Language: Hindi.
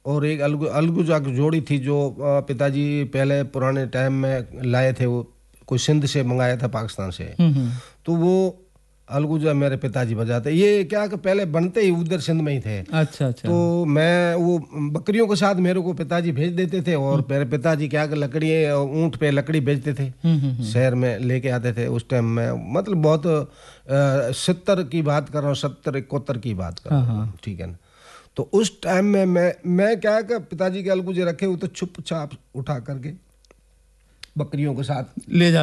और एक अलगुजा की जोड़ी थी जो पिताजी पहले पुराने टाइम में लाए थे, वो कोई सिंध से मंगाया था, पाकिस्तान से। तो वो अलगुजा मेरे पिताजी बजाते। ये क्या कि पहले बनते ही उधर सिंध में ही थे। अच्छा अच्छा। तो मैं वो बकरियों के साथ मेरे को पिताजी भेज देते थे, और मेरे पिताजी क्या कि लकड़ी ऊँट पे लकड़ी बेचते थे, शहर में लेके आते थे उस टाइम में। मतलब बहुत 70 की बात कर रहा हूँ, 70-71 की बात कर रहा हूँ, ठीक है ना। तो उस टाइम में मैं क्या कि पिताजी के अलगुजे रखे हुए तो चुपचाप उठा करके बकरियों के साथ ले जा